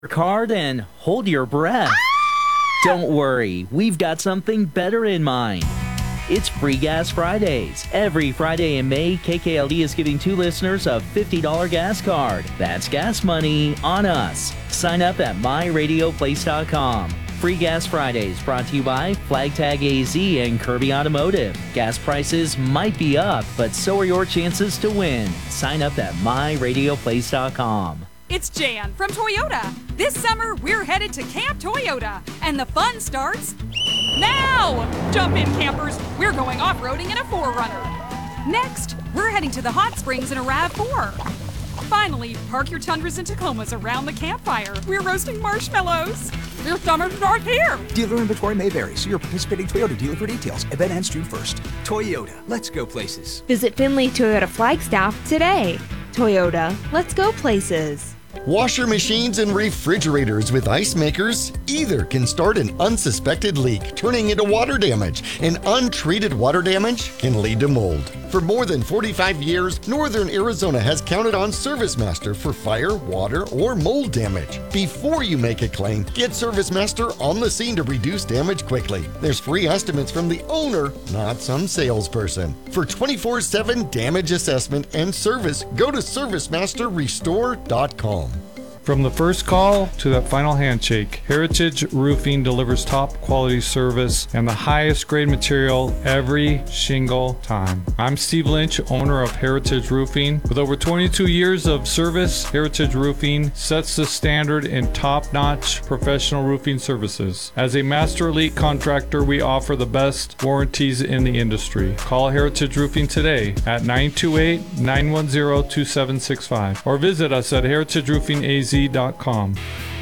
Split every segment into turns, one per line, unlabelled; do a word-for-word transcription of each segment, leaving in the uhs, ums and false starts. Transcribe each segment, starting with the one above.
card and hold your breath. Don't worry, we've got something better in mind. It's Free Gas Fridays. Every Friday in May, K K L D is giving two listeners a fifty dollars gas card. That's gas money on us. Sign up at my radio place dot com. Free Gas Fridays brought to you by Flag Tag A Z and Kirby Automotive. Gas prices might be up, but so are your chances to win. Sign up at my radio place dot com.
It's Jan from Toyota. This summer, we're headed to Camp Toyota, and the fun starts now! Jump in, campers. We're going off-roading in a four runner. Next, we're heading to the hot springs in a RAV four. Finally, park your Tundras and Tacomas around the campfire. We're roasting marshmallows. Your summer starts here.
Dealer inventory may vary. See your participating Toyota dealer for details. Event ends June first. Toyota, let's go places.
Visit Finley Toyota Flagstaff today. Toyota, let's go places.
Washer machines and refrigerators with ice makers either can start an unsuspected leak, turning into water damage, and untreated water damage can lead to mold. For more than forty-five years, Northern Arizona has counted on ServiceMaster for fire, water, or mold damage. Before you make a claim, get ServiceMaster on the scene to reduce damage quickly. There's free estimates from the owner, not some salesperson. For twenty-four seven damage assessment and service, go to service master restore dot com.
From the first call to that final handshake, Heritage Roofing delivers top quality service and the highest grade material every single time. I'm Steve Lynch, owner of Heritage Roofing. With over twenty-two years of service, Heritage Roofing sets the standard in top-notch professional roofing services. As a master elite contractor, we offer the best warranties in the industry. Call Heritage Roofing today at nine two eight, nine one zero, two seven six five or visit us at heritage roofing a z dot com.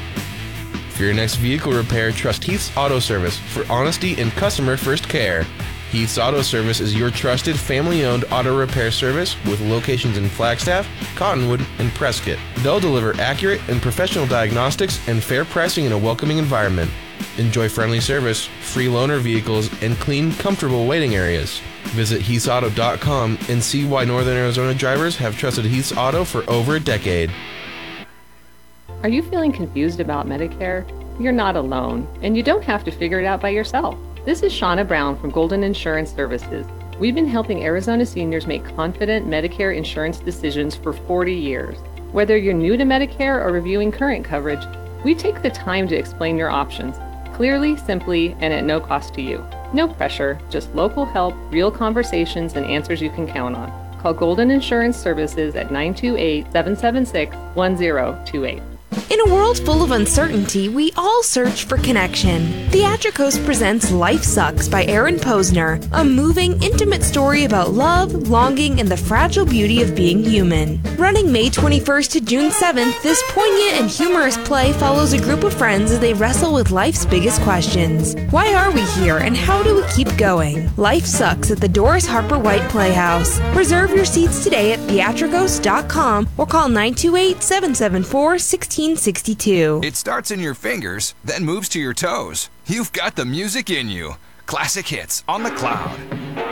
For your next vehicle repair, trust Heath's Auto Service for honesty and customer first care. Heath's Auto Service is your trusted family-owned auto repair service with locations in Flagstaff, Cottonwood, and Prescott. They'll deliver accurate and professional diagnostics and fair pricing in a welcoming environment. Enjoy friendly service, free loaner vehicles, and clean, comfortable waiting areas. Visit heaths auto dot com and see why Northern Arizona drivers have trusted Heath's Auto for over a decade.
Are you feeling confused about Medicare? You're not alone, and you don't have to figure it out by yourself. This is Shauna Brown from Golden Insurance Services. We've been helping Arizona seniors make confident Medicare insurance decisions for forty years. Whether you're new to Medicare or reviewing current coverage, we take the time to explain your options, clearly, simply, and at no cost to you. No pressure, just local help, real conversations, and answers you can count on. Call Golden Insurance Services at nine two eight, seven seven six, one zero two eight.
In a world full of uncertainty, we all search for connection. Theatricos presents Life Sucks by Aaron Posner, a moving, intimate story about love, longing, and the fragile beauty of being human. Running May twenty-first to June seventh, this poignant and humorous play follows a group of friends as they wrestle with life's biggest questions. Why are we here, and how do we keep going? Life Sucks at the Doris Harper White Playhouse. Reserve your seats today at theatricos dot com or call nine two eight, seven seven four, one six six two.
It starts in your fingers, then moves to your toes. You've got the music in you. Classic hits on the cloud.